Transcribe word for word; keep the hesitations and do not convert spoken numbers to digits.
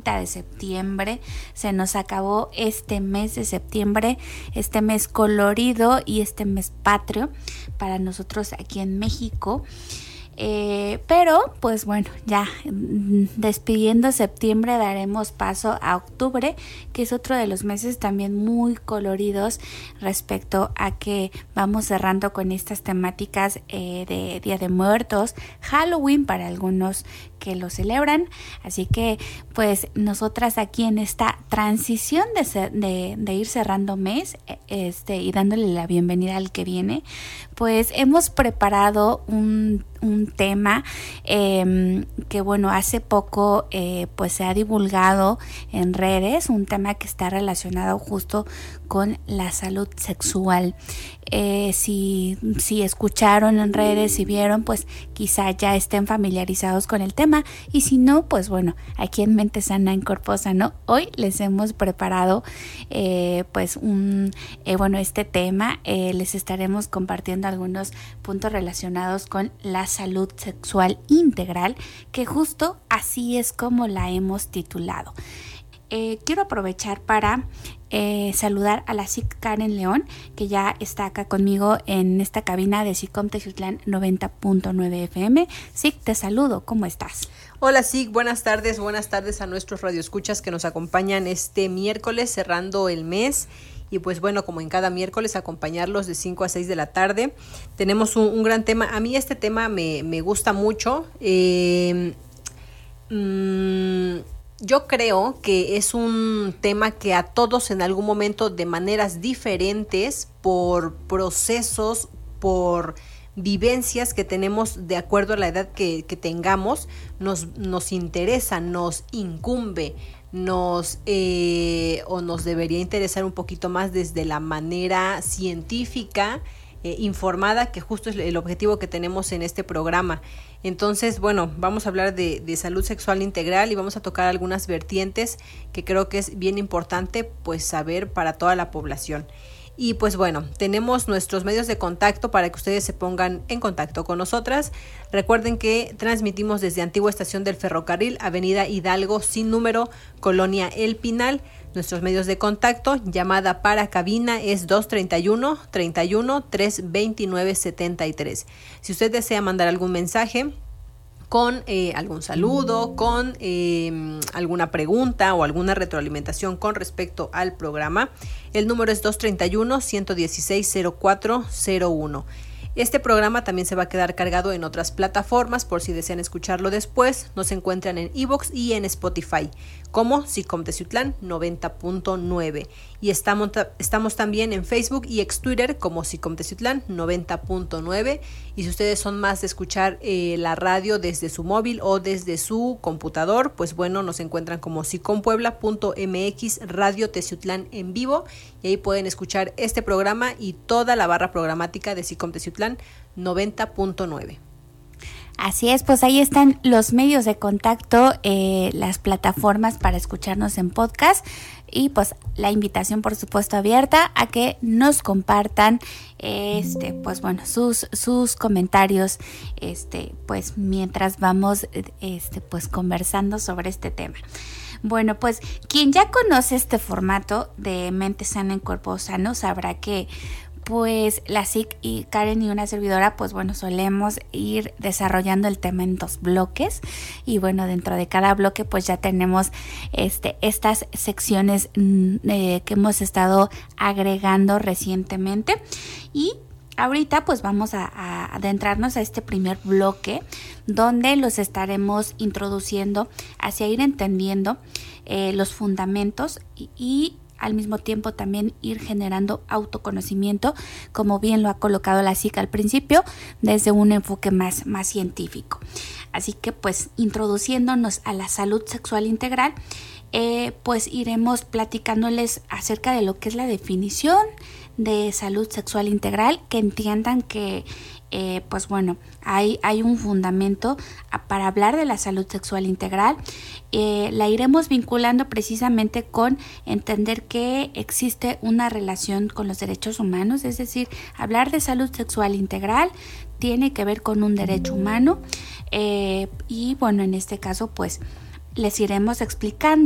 treinta de septiembre. Se nos acabó este mes de septiembre, este mes colorido y este mes patrio para nosotros aquí en México. Eh, pero pues bueno, ya despidiendo septiembre daremos paso a octubre, que es otro de los meses también muy coloridos respecto a que vamos cerrando con estas temáticas eh, de Día de Muertos, Halloween para algunos que lo celebran. Así que pues nosotras aquí en esta transición de, ser, de, de ir cerrando mes este, y dándole la bienvenida al que viene, pues hemos preparado un, un tema eh, que bueno, hace poco eh, pues se ha divulgado en redes, un tema que está relacionado justo con la salud sexual. Eh, si, si escucharon en redes, si vieron, pues quizá ya estén familiarizados con el tema, y si no, pues bueno, aquí en Mente Sana en Cuerpo Sano hoy les hemos preparado eh, pues un eh, bueno este tema. Eh, les estaremos compartiendo algunos puntos relacionados con la salud sexual integral, que justo así es como la hemos titulado. Eh, quiero aprovechar para eh, saludar a la S I C Karen León, que ya está acá conmigo en esta cabina de SICOM Teciutlán noventa punto nueve F M. S I C, te saludo, ¿cómo estás? Hola S I C, buenas tardes, buenas tardes a nuestros radioescuchas que nos acompañan este miércoles cerrando el mes. Y pues bueno, como en cada miércoles, acompañarlos de cinco a seis de la tarde. Tenemos un, un gran tema. A mí este tema me, me gusta mucho. Eh, mmm, Yo creo que es un tema que a todos en algún momento, de maneras diferentes, por procesos, por vivencias que tenemos de acuerdo a la edad que, que tengamos, nos, nos interesa, nos incumbe, nos eh, o nos debería interesar un poquito más desde la manera científica, Eh, informada, que justo es el objetivo que tenemos en este programa. Entonces, bueno, vamos a hablar de, de salud sexual integral y vamos a tocar algunas vertientes que creo que es bien importante pues saber para toda la población. Y pues bueno, tenemos nuestros medios de contacto para que ustedes se pongan en contacto con nosotras. Recuerden que transmitimos desde Antigua Estación del Ferrocarril, Avenida Hidalgo sin número, Colonia El Pinal. Nuestros medios de contacto, llamada para cabina es dos treinta y uno, treinta y uno, trescientos veintinueve, setenta y tres. Si usted desea mandar algún mensaje con eh, algún saludo, con eh, alguna pregunta o alguna retroalimentación con respecto al programa, el número es dos treinta y uno, ciento dieciséis, cero cuatro cero uno. Este programa también se va a quedar cargado en otras plataformas por si desean escucharlo después. Nos encuentran en iVoox y en Spotify como SICOM Teciutlán noventa punto nueve. Y estamos, estamos también en Facebook y ex Twitter como SICOM Teciutlán noventa punto nueve. Y si ustedes son más de escuchar eh, la radio desde su móvil o desde su computador, pues bueno, nos encuentran como sicompuebla punto m x Radio Teciutlán en vivo. Y ahí pueden escuchar este programa y toda la barra programática de SICOM Teciutlán noventa punto nueve. Así es, pues ahí están los medios de contacto, eh, las plataformas para escucharnos en podcast, y pues la invitación por supuesto abierta a que nos compartan este pues bueno sus sus comentarios este pues mientras vamos este pues conversando sobre este tema. Bueno, pues quien ya conoce este formato de Mente Sana en Cuerpo Sano sabrá que pues la S I C y Karen y una servidora, pues bueno, solemos ir desarrollando el tema en dos bloques, y bueno, dentro de cada bloque pues ya tenemos este estas secciones eh, que hemos estado agregando recientemente. Y ahorita pues vamos a, a adentrarnos a este primer bloque, donde los estaremos introduciendo hacia ir entendiendo eh, los fundamentos y, y al mismo tiempo también ir generando autoconocimiento, como bien lo ha colocado la S I C al principio, desde un enfoque más, más científico. Así que pues introduciéndonos a la salud sexual integral, eh, pues iremos platicándoles acerca de lo que es la definición de salud sexual integral, que entiendan que eh, pues bueno, hay, hay un fundamento para hablar de la salud sexual integral. Eh, la iremos vinculando precisamente con entender que existe una relación con los derechos humanos, es decir, hablar de salud sexual integral tiene que ver con un derecho humano, eh, y bueno, en este caso pues les iremos explicando